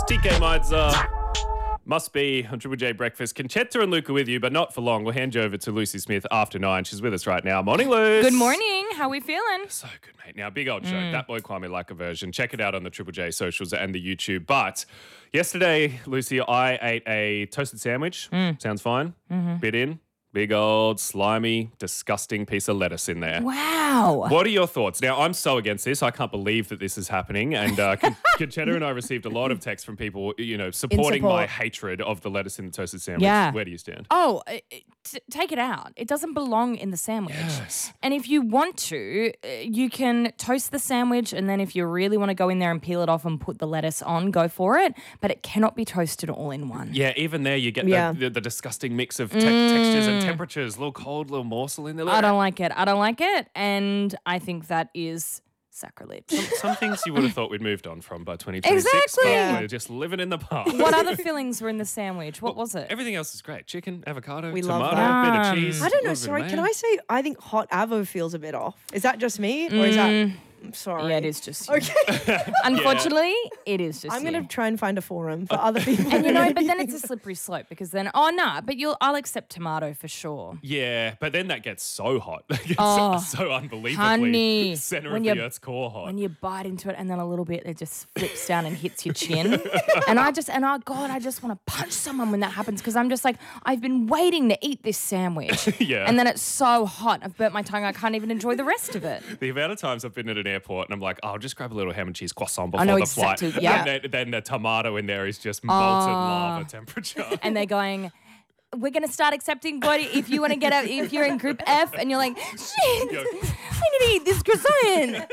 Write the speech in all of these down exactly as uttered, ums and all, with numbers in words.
T K Meitzer. Must be on Triple J Breakfast. Conchetta and Luca with you, but not for long. We'll hand you over to Lucy Smith after nine. She's with us right now. Morning, Luce. Good morning. How we feeling? So good, mate. Now, big old show. That Boy Kwame Like a version. Check it out on the Triple J socials and the YouTube. But yesterday, Lucy, I ate a toasted sandwich. Sounds fine. Mm-hmm. Bit in. Big old, slimy, disgusting piece of lettuce in there. Wow. What are your thoughts? Now, I'm so against this. I can't believe that this is happening. And uh, Con- Conchetta and I received a lot of texts from people, you know, supporting support. my hatred of the lettuce in the toasted sandwich. Yeah. Where do you stand? Oh, uh, t- take it out. It doesn't belong in the sandwich. Yes. And if you want to, uh, you can toast the sandwich, and then if you really want to go in there and peel it off and put the lettuce on, go for it. But it cannot be toasted all in one. Yeah, even there you get Yeah. the, the, the disgusting mix of te- textures and temperatures. A little cold, little morsel in there. I don't like it. I don't like it. And I think that is sacrilege. Some, some things you would have thought we'd moved on from by twenty twenty-six, Exactly. but Yeah. we're just living in the past. What other fillings were in the sandwich? What was it? Everything else is great. Chicken, avocado, We love tomato, that. bit of Um, cheese. I don't know. little bit Sorry, of can mayo. I say I think hot avo feels a bit off? Is that just me, or is that? I'm sorry. Yeah, it is just you. Okay. Unfortunately, it is just I'm you. going to try and find a forum for other people. And you know, but then it's a slippery slope because then, oh, nah, but you'll, I'll accept tomato for sure. Yeah, but then that gets so hot. It gets Oh, so, so unbelievably honey, center when of the you- Earth's core hot. When you bite into it and then a little bit, it just flips down and hits your chin. And I just, and I, God, I just want to punch someone when that happens because I'm just like, I've been waiting to eat this sandwich. Yeah. And then it's so hot. I've burnt my tongue. I can't even enjoy the rest of it. The amount of times I've been at an airport and I'm like, oh, I'll just grab a little ham and cheese croissant before know the exactly, flight. yeah. And then, then the tomato in there is just molten Oh. lava temperature. And they're going, we're going to start accepting body if you want to get out, if you're in group F and you're like, shit, Yo. I need to eat this croissant.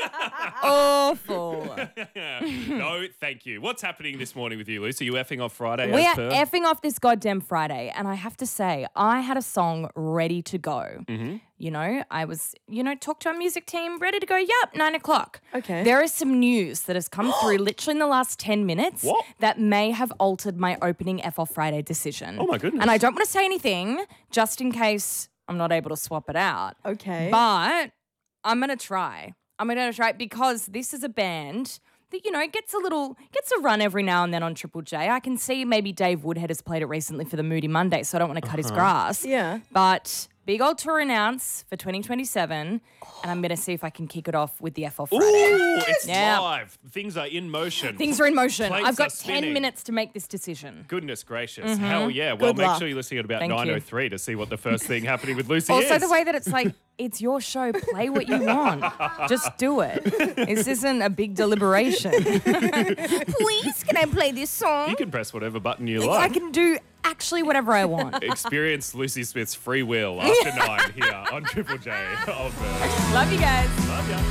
Awful. No, thank you. What's happening this morning with you, Lucy? Are you effing off Friday? We as are per? effing off this goddamn Friday. And I have to say, I had a song ready to go. Mm-hmm. You know, I was, you know, talked to our music team, ready to go. Yep, nine o'clock. Okay. There is some news that has come through literally in the last ten minutes What? that may have altered my opening F off Friday decision. Oh, my goodness. And I don't want to say anything just in case I'm not able to swap it out. Okay. But I'm going to try. I'm going to try it because this is a band that, you know, gets a little, gets a run every now and then on Triple J. I can see maybe Dave Woodhead has played it recently for the Moody Monday, so I don't want to cut his grass. Yeah. But big old tour announce for twenty twenty-seven, and I'm going to see if I can kick it off with the F off Friday. Ooh, it's Yeah. live. Things are in motion. Things are in motion. Plates I've are got ten spinning. minutes to make this decision. Goodness gracious. Hell yeah. Well, Good make luck. sure you listen at about Thank you. nine oh three to see what the first thing happening with Lucy Also, is. the way that it's like, it's your show, play what you want. Just do it. This isn't a big deliberation. Please, can I play this song? You can press whatever button you I like. can do actually whatever I want. Experience Lucy Smith's free will after nine here on Triple J. Oh, man. Love you guys. Love ya.